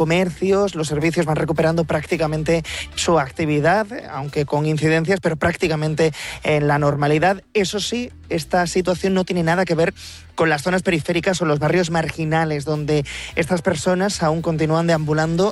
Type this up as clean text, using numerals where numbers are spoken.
comercios, los servicios van recuperando prácticamente su actividad, aunque con incidencias, pero prácticamente en la normalidad. Eso sí, esta situación no tiene nada que ver con las zonas periféricas o los barrios marginales, donde estas personas aún continúan deambulando